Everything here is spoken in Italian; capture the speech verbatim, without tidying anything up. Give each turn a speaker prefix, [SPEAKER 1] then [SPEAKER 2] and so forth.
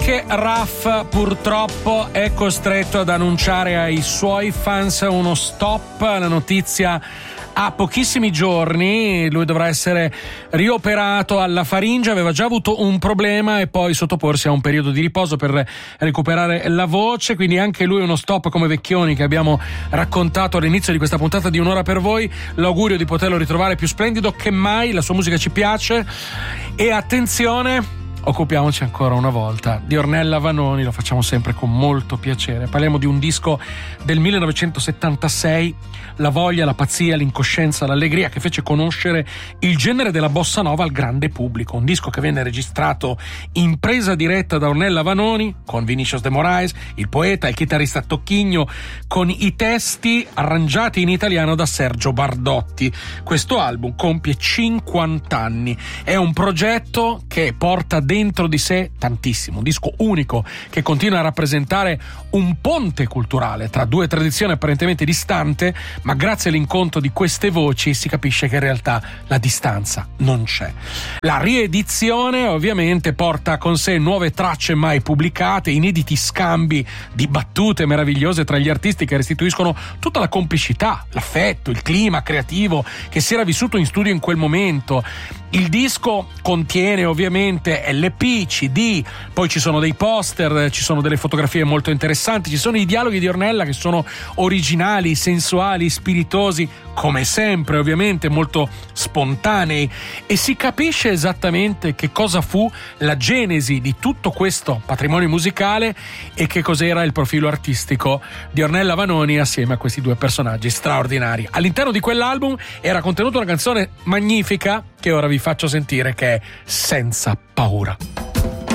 [SPEAKER 1] Anche Raf purtroppo è costretto ad annunciare ai suoi fans uno stop. La notizia ha pochissimi giorni, lui dovrà essere rioperato alla faringe, aveva già avuto un problema e poi sottoporsi a un periodo di riposo per recuperare la voce, quindi anche lui uno stop come Vecchioni che abbiamo raccontato all'inizio di questa puntata di Un'ora per voi. L'augurio di poterlo ritrovare più splendido che mai, la sua musica ci piace e attenzione, occupiamoci ancora una volta di Ornella Vanoni, lo facciamo sempre con molto piacere. Parliamo di un disco del millenovecentosettantasei, la voglia, la pazzia, l'incoscienza, l'allegria che fece conoscere il genere della bossa nova al grande pubblico. Un disco che venne registrato in presa diretta da Ornella Vanoni con Vinicius de Moraes, il poeta, il chitarrista Tocchigno, con i testi arrangiati in italiano da Sergio Bardotti. Questo album compie cinquanta anni, è un progetto che porta dentro di sé tantissimo, un disco unico che continua a rappresentare un ponte culturale tra due tradizioni apparentemente distanti, ma grazie all'incontro di queste voci si capisce che in realtà la distanza non c'è. La riedizione ovviamente porta con sé nuove tracce mai pubblicate, inediti scambi di battute meravigliose tra gli artisti che restituiscono tutta la complicità, l'affetto, il clima creativo che si era vissuto in studio in quel momento. Il disco contiene ovviamente L P, C D, poi ci sono dei poster, ci sono delle fotografie molto interessanti, ci sono i dialoghi di Ornella che sono originali, sensuali, spiritosi, come sempre ovviamente molto spontanei, e si capisce esattamente che cosa fu la genesi di tutto questo patrimonio musicale e che cos'era il profilo artistico di Ornella Vanoni assieme a questi due personaggi straordinari. All'interno di quell'album era contenuta una canzone magnifica che ora vi faccio sentire, che è Senza Paura.